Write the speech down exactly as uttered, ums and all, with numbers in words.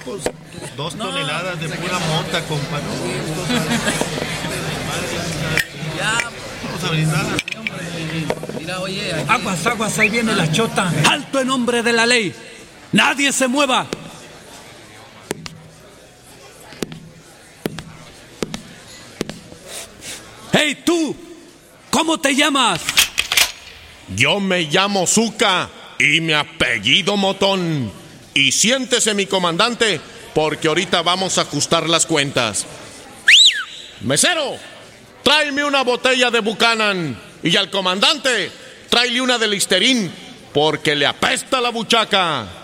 pues dos no, toneladas de pura mota, compa. ¿No? Ya. Vamos a brindar. Mira, oye. Aquí... Aguas, aguas, ahí viene la chota. Alto en nombre de la ley. Nadie se mueva. ¡Hey, tú! ¿Cómo te llamas? Yo me llamo Zuka y mi apellido Motón. Y siéntese, mi comandante, porque ahorita vamos a ajustar las cuentas. Mesero, tráeme una botella de Buchanan. Y al comandante, tráele una de Listerine, porque le apesta la buchaca.